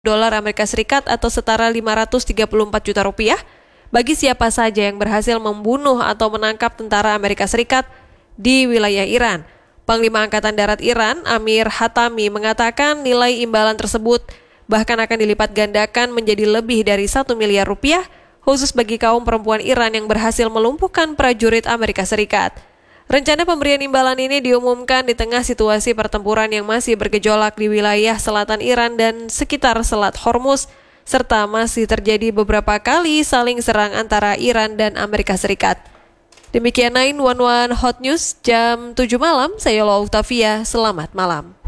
dolar Amerika Serikat atau setara 534 juta rupiah bagi siapa saja yang berhasil membunuh atau menangkap tentara Amerika Serikat di wilayah Iran. Panglima Angkatan Darat Iran, Amir Hatami, mengatakan nilai imbalan tersebut bahkan akan dilipat gandakan menjadi lebih dari 1 miliar rupiah khusus bagi kaum perempuan Iran yang berhasil melumpuhkan prajurit Amerika Serikat. Rencana pemberian imbalan ini diumumkan di tengah situasi pertempuran yang masih bergejolak di wilayah selatan Iran dan sekitar Selat Hormuz, serta masih terjadi beberapa kali saling serang antara Iran dan Amerika Serikat. Demikian 911 Hot News jam 7 malam, saya Lola Octavia, selamat malam.